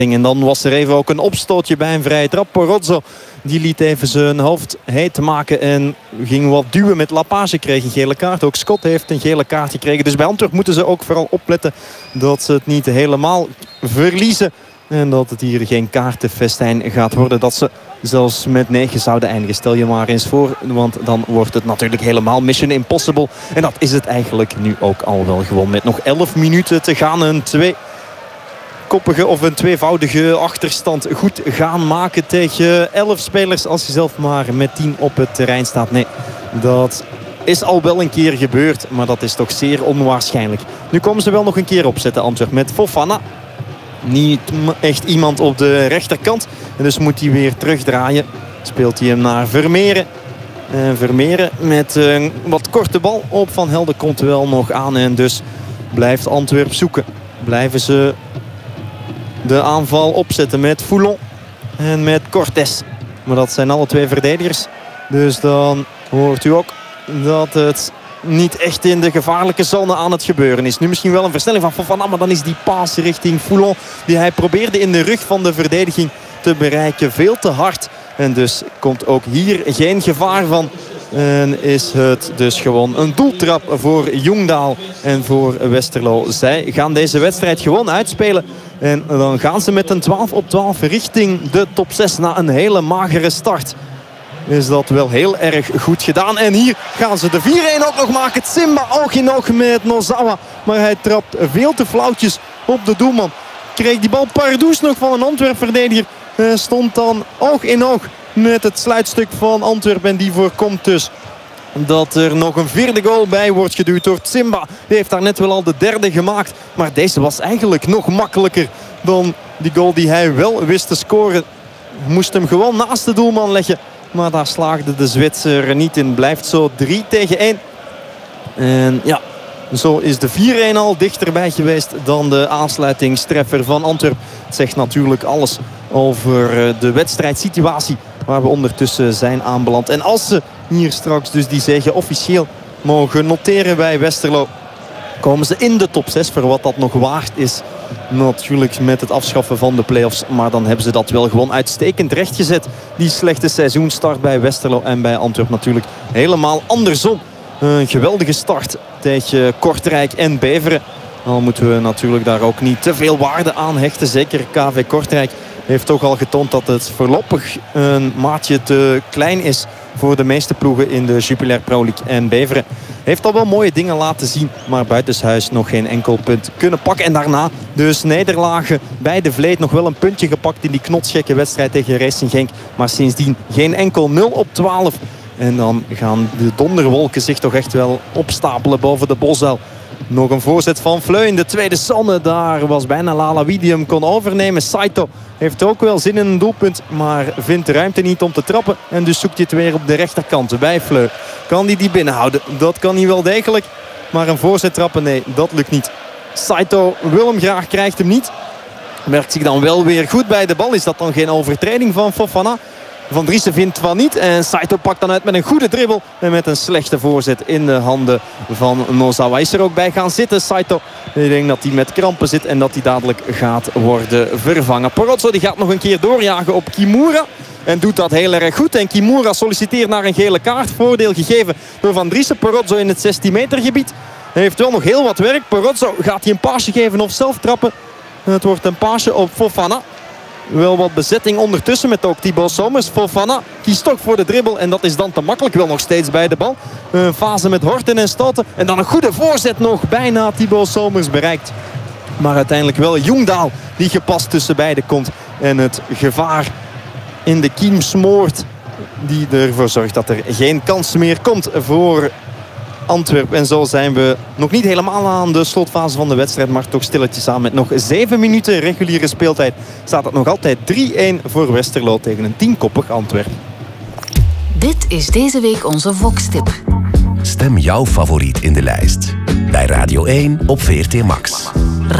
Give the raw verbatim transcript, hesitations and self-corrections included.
En dan was er even ook een opstootje bij een vrije trap. Porozzo die liet even zijn hoofd heet maken en ging wat duwen met Lapage. Kreeg een gele kaart. Ook Scott heeft een gele kaart gekregen. Dus bij Antwerp moeten ze ook vooral opletten dat ze het niet helemaal verliezen. En dat het hier geen kaartenfestijn gaat worden. Dat ze zelfs met negen zouden eindigen. Stel je maar eens voor. Want dan wordt het natuurlijk helemaal mission impossible. En dat is het eigenlijk nu ook al wel gewoon. Met nog elf minuten te gaan. Een twee... koppige of een tweevoudige achterstand goed gaan maken tegen elf spelers als je zelf maar met tien op het terrein staat. Nee, dat is al wel een keer gebeurd, maar dat is toch zeer onwaarschijnlijk. Nu komen ze wel nog een keer opzetten, Antwerp, met Fofana. Niet echt iemand op de rechterkant. En dus moet hij weer terugdraaien. Speelt hij hem naar Vermeeren. En Vermeeren met een wat korte bal op Van Helden komt wel nog aan. En dus blijft Antwerp zoeken. Blijven ze de aanval opzetten met Foulon en met Cortés. Maar dat zijn alle twee verdedigers. Dus dan hoort u ook dat het niet echt in de gevaarlijke zone aan het gebeuren is. Nu misschien wel een versnelling van Fofana, maar dan is die paas richting Foulon die hij probeerde in de rug van de verdediging te bereiken veel te hard. En dus komt ook hier geen gevaar van. En is het dus gewoon een doeltrap voor Ljungdahl en voor Westerlo. Zij gaan deze wedstrijd gewoon uitspelen. En dan gaan ze met een twaalf op twaalf richting de top zes na een hele magere start. Is dat wel heel erg goed gedaan. En hier gaan ze de vier-een ook nog maken. Simba oog in oog met Nozawa. Maar hij trapt veel te flauwtjes op de doelman. Kreeg die bal Pardoes nog van een Antwerp-verdediger. Hij stond dan oog in oog met het sluitstuk van Antwerpen. En die voorkomt dus dat er nog een vierde goal bij wordt geduwd door Simba. Die heeft daar net wel al de derde gemaakt. Maar deze was eigenlijk nog makkelijker dan die goal die hij wel wist te scoren. Moest hem gewoon naast de doelman leggen. Maar daar slaagde de Zwitser niet in. Blijft zo drie tegen één. En ja, zo is de vier-een al dichterbij geweest dan de aansluitingstreffer van Antwerp. Het zegt natuurlijk alles over de wedstrijdsituatie waar we ondertussen zijn aanbeland. En als ze hier straks dus die zege officieel mogen noteren bij Westerlo, komen ze in de top zes voor wat dat nog waard is. Natuurlijk met het afschaffen van de play-offs. Maar dan hebben ze dat wel gewoon uitstekend rechtgezet. Die slechte seizoenstart bij Westerlo en bij Antwerp natuurlijk helemaal andersom. Een geweldige start tegen Kortrijk en Beveren. Dan moeten we natuurlijk daar ook niet te veel waarde aan hechten. Zeker K V Kortrijk heeft toch al getoond dat het voorlopig een maatje te klein is voor de meeste ploegen in de Jupiler Pro League. En Beveren heeft al wel mooie dingen laten zien, maar buitenshuis nog geen enkel punt kunnen pakken. En daarna dus nederlagen bij de Vleet. Nog wel een puntje gepakt in die knotsgekke wedstrijd tegen Racing Genk. Maar sindsdien geen enkel nul op twaalf. En dan gaan de donderwolken zich toch echt wel opstapelen boven de Bosuil. Nog een voorzet van Fleu in de tweede zone. Daar was bijna Lalawi die hem kon overnemen. Saito heeft ook wel zin in een doelpunt, maar vindt de ruimte niet om te trappen. En dus zoekt hij het weer op de rechterkant bij Fleu. Kan hij die binnenhouden? Dat kan hij wel degelijk. Maar een voorzet trappen, nee, dat lukt niet. Saito wil hem graag, krijgt hem niet. Werkt zich dan wel weer goed bij de bal. Is dat dan geen overtreding van Fofana? Van Driessen vindt van niet. En Saito pakt dan uit met een goede dribbel. En met een slechte voorzet in de handen van Nozawa. Is er ook bij gaan zitten, Saito. Ik denk dat hij met krampen zit en dat hij dadelijk gaat worden vervangen. Porozzo die gaat nog een keer doorjagen op Kimura. En doet dat heel erg goed. En Kimura solliciteert naar een gele kaart. Voordeel gegeven door Van Driessen. Porozzo in het zestien meter gebied. Hij heeft wel nog heel wat werk. Porozzo gaat hij een paasje geven of zelf trappen. Het wordt een paasje op Fofana. Wel wat bezetting ondertussen met ook Thibaut Somers. Fofana kiest toch voor de dribbel. En dat is dan te makkelijk. Wel nog steeds bij de bal. Een fase met Horten en Stoten. En dan een goede voorzet nog. Bijna Thibaut Somers bereikt. Maar uiteindelijk wel Ljungdahl die gepast tussen beiden komt. En het gevaar in de kiem smoort. Die ervoor zorgt dat er geen kans meer komt voor Antwerpen. En zo zijn we nog niet helemaal aan de slotfase van de wedstrijd. Maar toch stilletjes aan met nog zeven minuten reguliere speeltijd. Staat het nog altijd drie-één voor Westerlo tegen een tienkoppig Antwerpen. Dit is deze week onze Vox-tip. Stem jouw favoriet in de lijst. Bij Radio één op V R T Max.